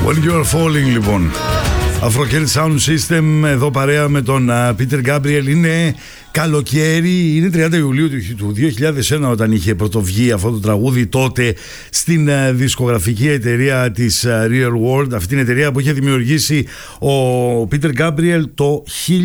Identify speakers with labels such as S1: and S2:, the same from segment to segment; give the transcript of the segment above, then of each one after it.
S1: When You're Falling, λοιπόν. Afroceltic Sound System, εδώ παρέα με τον Peter Gabriel. Είναι καλοκαίρι, είναι 30 Ιουλίου του 2001 όταν είχε πρωτοβγεί αυτό το τραγούδι, τότε στην δισκογραφική εταιρεία της Real World, αυτή την εταιρεία που είχε δημιουργήσει ο Peter Gabriel το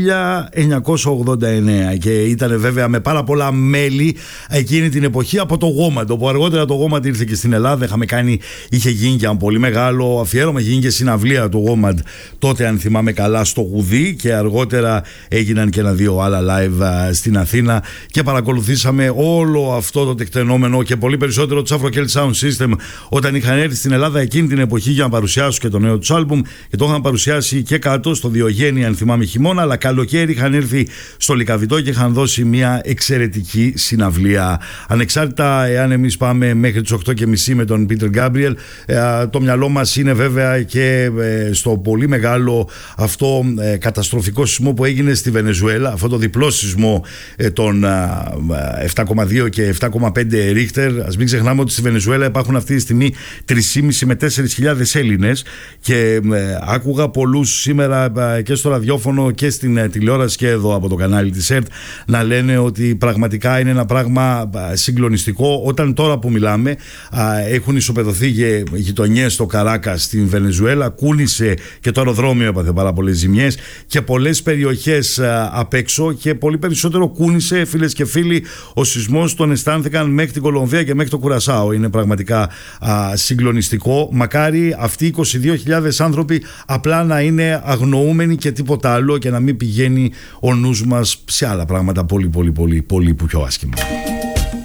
S1: 1989 και ήταν βέβαια με πάρα πολλά μέλη εκείνη την εποχή από το WOMAD, όπου αργότερα το WOMAD ήρθε και στην Ελλάδα. Είχε γίνει και ένα πολύ μεγάλο αφιέρωμα, είχε γίνει και συναυλία του WOMAD τότε, αν θυμάμαι καλά, στο Γουδί, και αργότερα έγιναν και ένα-δύο άλλα live στην Αθήνα και παρακολουθήσαμε όλο αυτό το τεκτενόμενο και πολύ περισσότερο του Afroceltic Sound System όταν είχαν έρθει στην Ελλάδα εκείνη την εποχή για να παρουσιάσουν και το νέο του άλμπουμ, και το είχαν παρουσιάσει και κάτω στο Διογέννη, αν θυμάμαι, χειμώνα, αλλά καλοκαίρι είχαν έρθει στο Λυκαβητό και είχαν δώσει μια εξαιρετική συναυλία. Ανεξάρτητα εάν εμείς πάμε μέχρι τις 8.30 με τον Peter Gabriel, το μυαλό μας είναι βέβαια και στο πολύ μεγάλο αυτό καταστροφικό σεισμό που έγινε στη Βενεζουέλα, αυτό το διπλό σεισμό των 7,2 και 7,5 Ρίχτερ. Ας μην ξεχνάμε ότι στη Βενεζουέλα υπάρχουν αυτή τη στιγμή 3.500 με 4.000 Έλληνες, και άκουγα πολλούς σήμερα και στο ραδιόφωνο και στην τηλεόραση και εδώ από το κανάλι της ΕΡΤ να λένε ότι πραγματικά είναι ένα πράγμα συγκλονιστικό, όταν τώρα που μιλάμε έχουν ισοπεδωθεί γειτονιές στο Καράκα στην Βενεζουέλα, κούνησε και το αεροδρόμιο, έπαθε πάρα πολλές ζημιές και πολλές περιοχές απ' έξω, και πολύ περισσότερο κούνησε, φίλες και φίλοι, ο σεισμός τον αισθάνθηκαν μέχρι την Κολομβία και μέχρι το Κουρασάο. Είναι πραγματικά συγκλονιστικό. Μακάρι αυτοί οι 22.000 άνθρωποι απλά να είναι αγνοούμενοι και τίποτα άλλο, και να μην πηγαίνει ο νους μας σε άλλα πράγματα πολύ που πιο άσχημα.